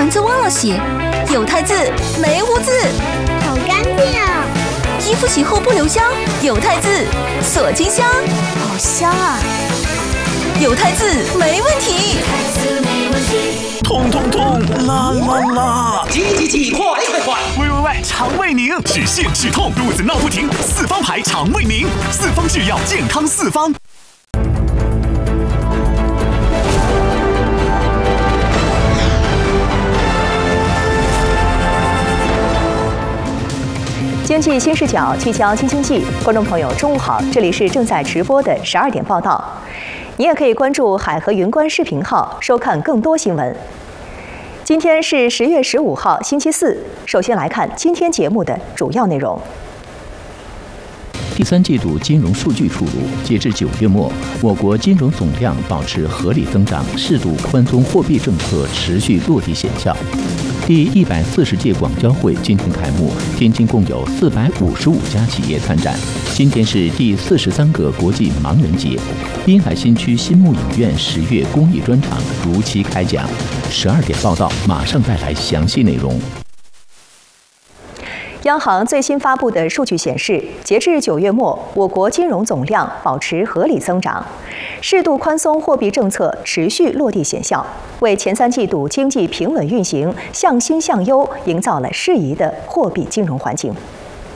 丸子忘了洗，有汰渍没污渍， 好干净啊！ 衣服洗后不留香，有汰渍锁金香， 好香啊！ 有汰渍没问题， 痛痛痛，啦啦啦！ 挤，快！ 喂，肠胃宁，止泻止痛，肚子闹不停，四方牌肠胃宁，四方制药，健康四方。 经济新视角聚焦京津冀，观众朋友中午好，这里是正在直播的12点报道。你也可以关注海河云观视频号，收看更多新闻。今天是10月15号，星期四。首先来看今天节目的主要内容。 第三季度金融数据出炉，截至9月末，我国金融总量保持合理增长，适度宽松货币政策持续落地显效。第140届广交会今天开幕，天津共有455家企业参展。今天是第43个国际盲人节，滨海新区新木影院10月公益专场如期开讲。12点报道，马上带来详细内容。 央行最新发布的数据显示，截至9月末，我国金融总量保持合理增长，适度宽松货币政策持续落地显效，为前3季度经济平稳运行、向新向优营造了适宜的货币金融环境。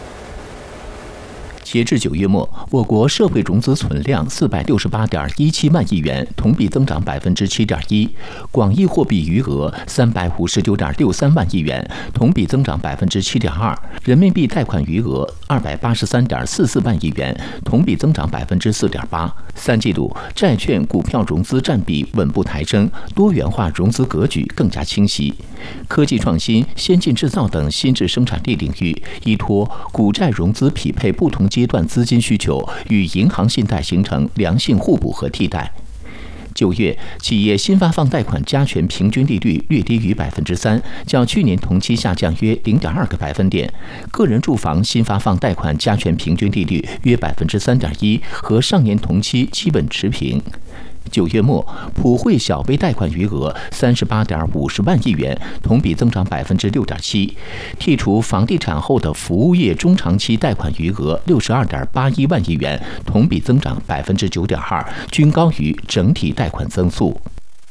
截至9月末，我国社会融资存量468.17万亿元，同比增长7.1%；广义货币余额359.63万亿元，同比增长7.2%；人民币贷款余额283.44万亿元，同比增长4.8%。3季度债券、股票融资占比稳步抬升，多元化融资格局更加清晰。科技创新、先进制造等新质生产力领域，依托股债融资匹配不同阶段资金需求，与银行信贷形成良性互补和替代。9月，企业新发放贷款加权平均利率略低于3%，较去年同期下降约0.2个百分点。个人住房新发放贷款加权平均利率约3.1%，和上年同期基本持平。9月末，普惠小微贷款余额38.50万亿元，同比增长6.7%。剔除房地产后的服务业中长期贷款余额62.81万亿元，同比增长9.2%，均高于整体贷款增速。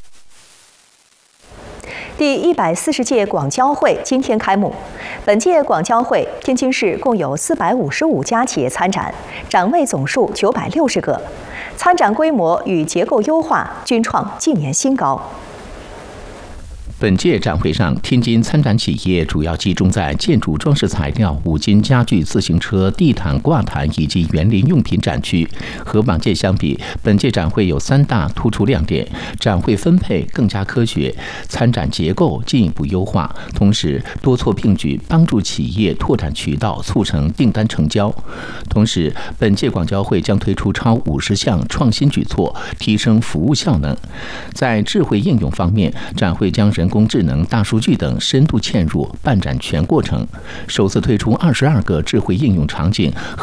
第140届广交会今天开幕。本届广交会，天津市共有455家企业参展，展位总数960个，参展规模与结构优化均创近年新高。 本届展会上，天津参展企业主要集中在建筑装饰材料、五金、家具、自行车、地毯、挂毯以及园林用品展区。和往届相比，本届展会有3大突出亮点：展会分配更加科学，参展结构进一步优化，同时多措并举，帮助企业拓展渠道，促成订单成交。同时，本届广交会将推出超50项创新举措，提升服务效能。在智慧应用方面，展会将人工智能、大数据等深度嵌入办展全过程，首次推出22个智慧应用场景